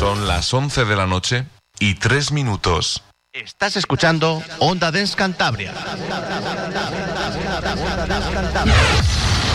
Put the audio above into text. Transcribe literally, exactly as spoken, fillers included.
Son las once de la noche y tres minutos. Estás escuchando Onda Dance Cantabria.